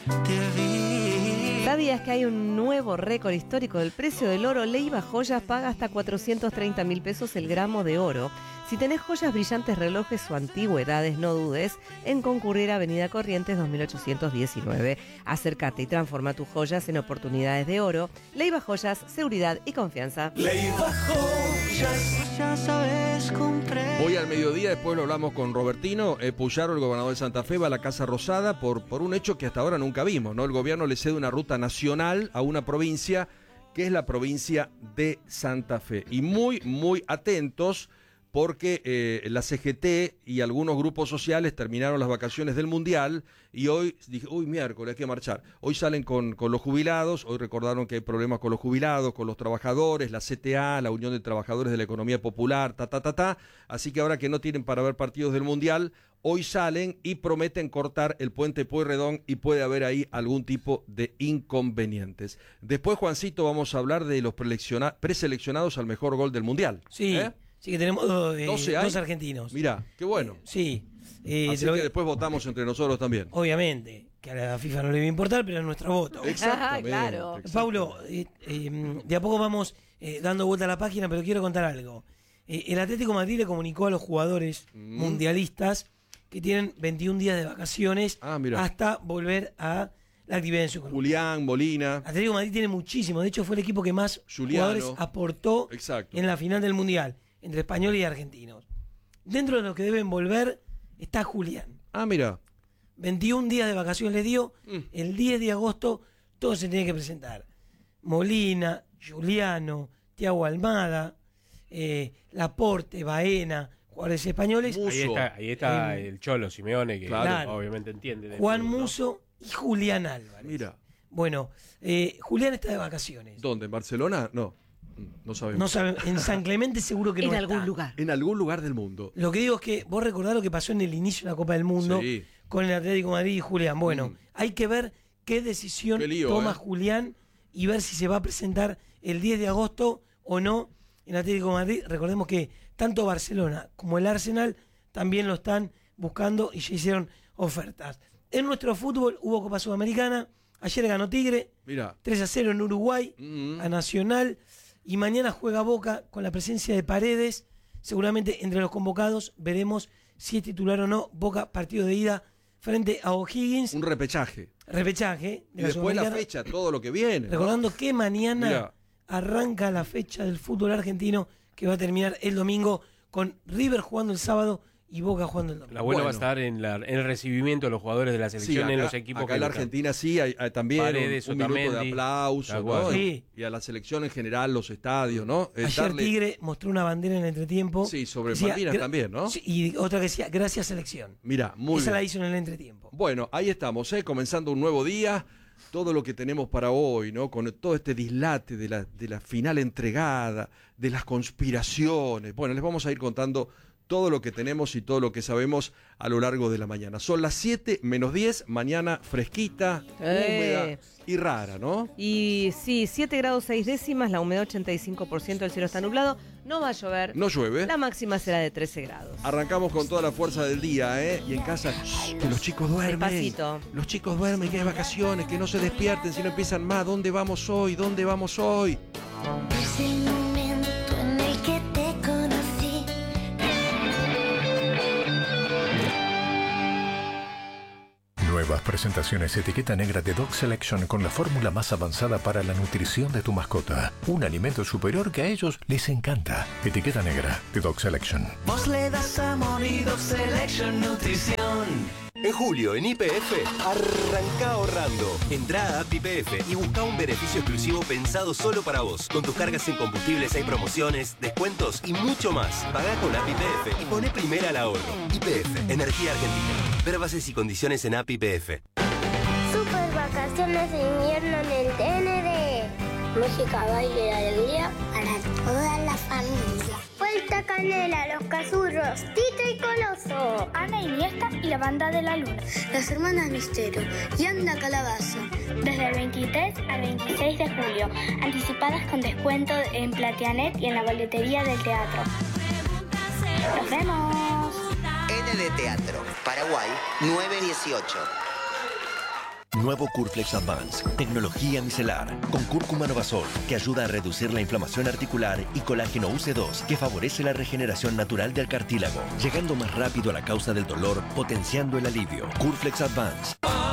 te vi. ¿Sabías que hay un nuevo récord histórico del precio del oro? Leiva Joyas paga hasta 430.000 pesos el gramo de oro. Si tenés joyas, brillantes, relojes o antigüedades, no dudes en concurrir a Avenida Corrientes 2819. Acércate y transforma tus joyas en oportunidades de oro. Leiva Joyas, seguridad y confianza. Leiva Joyas, ya sabes comprar. Hoy al mediodía, después lo hablamos con Robertino, Puyaro, el gobernador de Santa Fe, va a la Casa Rosada por un hecho que hasta ahora nunca vimos, ¿no? El gobierno le cede una ruta nacional a una provincia que es la provincia de Santa Fe. Y muy atentos, porque la CGT y algunos grupos sociales terminaron las vacaciones del Mundial y hoy dije, miércoles hay que marchar. Hoy salen con los jubilados, hoy recordaron que hay problemas con los jubilados, con los trabajadores, la CTA, la Unión de Trabajadores de la Economía Popular, así que ahora que no tienen para ver partidos del Mundial, hoy salen y prometen cortar el puente Pueyrredón y puede haber ahí algún tipo de inconvenientes. Después, Juancito, vamos a hablar de los preseleccionados al mejor gol del Mundial. Sí. Sí, que tenemos dos argentinos. Mirá, qué bueno. Sí. Así que después votamos entre nosotros también. Obviamente, que a la FIFA no le va a importar, pero es nuestro voto. Exactamente. Claro. Paulo, de a poco vamos dando vuelta a la página, pero quiero contar algo. El Atlético de Madrid le comunicó a los jugadores mundialistas que tienen 21 días de vacaciones hasta volver a la actividad en su club. Julián, Molina. Atlético de Madrid tiene muchísimo. De hecho, fue el equipo que más jugadores aportó en la final del Mundial, entre españoles y argentinos. Dentro de los que deben volver está Julián. Mira. 21 días de vacaciones le dio. El 10 de agosto todos se tienen que presentar. Molina, Juliano, Thiago Almada, Laporte, Baena, jugadores españoles. Ahí está el Cholo Simeone, que obviamente entiende. Juan Musso y Julián Álvarez. Mira. Bueno, Julián está de vacaciones. ¿Dónde? ¿En Barcelona? No sabemos. No sabemos. En San Clemente seguro que no está. En algún lugar. En algún lugar del mundo. Lo que digo es que vos recordás lo que pasó en el inicio de la Copa del Mundo con el Atlético de Madrid y Julián. Bueno, hay que ver qué decisión toma Julián y ver si se va a presentar el 10 de agosto o no en el Atlético de Madrid. Recordemos que tanto Barcelona como el Arsenal también lo están buscando y ya hicieron ofertas. En nuestro fútbol hubo Copa Sudamericana. Ayer ganó Tigre, 3-0 en Uruguay, a Nacional. Y mañana juega Boca con la presencia de Paredes. Seguramente entre los convocados veremos si es titular o no. Boca, partido de ida frente a O'Higgins. Un repechaje. Y después la fecha, todo lo que viene. Recordando que mañana arranca la fecha del fútbol argentino, que va a terminar el domingo con River jugando el sábado y Boca jugando el domingo. La buena va a estar en el recibimiento de los jugadores de la selección, en los equipos acá en la Argentina hay también Paredes, un minuto de aplauso, ¿no? Y a la selección en general, los estadios, ¿no? Ayer Tigre mostró una bandera en el entretiempo. Sí, sobre Malvinas también, ¿no? Sí, y otra que decía, gracias selección. Mirá, muy Esa bien. la hizo en el entretiempo. Bueno, ahí estamos, comenzando un nuevo día. Todo lo que tenemos para hoy, ¿no? Con todo este dislate de la final entregada, de las conspiraciones. Bueno, les vamos a ir contando todo lo que tenemos y todo lo que sabemos a lo largo de la mañana. Son las 7:10, mañana fresquita, húmeda y rara, ¿no? Y sí, 7 grados 6 décimas, la humedad 85%, el cielo está nublado, no va a llover. No llueve. La máxima será de 13 grados. Arrancamos con toda la fuerza del día, Y en casa, que los chicos duermen. Despacito. Los chicos duermen, que hay vacaciones, que no se despierten, si no empiezan más. ¿Dónde vamos hoy? ¿Dónde vamos hoy? Es el momento en el que te conocí. Nuevas presentaciones etiqueta negra de Dog Selection con la fórmula más avanzada para la nutrición de tu mascota. Un alimento superior que a ellos les encanta. Etiqueta negra de Dog Selection. Vos le das amor y Dog Selection Nutrición. En julio, en YPF, arranca ahorrando. Entrá a App YPF y busca un beneficio exclusivo pensado solo para vos. Con tus cargas en combustibles hay promociones, descuentos y mucho más. Pagá con App YPF y poné primera al ahorro. YPF, Energía Argentina. Ver bases y condiciones en App YPF. Super vacaciones de invierno en el TND. Música, baile y alegría para toda la familia. Vuelta Canela, Los Cazurros, Tito y Coloso, Ana Iniesta y la Banda de la Luna, Las Hermanas Misterio y Anda Calabaza. Desde el 23 al 26 de julio, anticipadas con descuento en Platianet y en la boletería del teatro. ¡Nos vemos! ND Teatro, Paraguay 918. Nuevo Curflex Advance, tecnología micelar, con cúrcuma Novasol, que ayuda a reducir la inflamación articular, y colágeno UC2, que favorece la regeneración natural del cartílago, llegando más rápido a la causa del dolor, potenciando el alivio. Curflex Advance.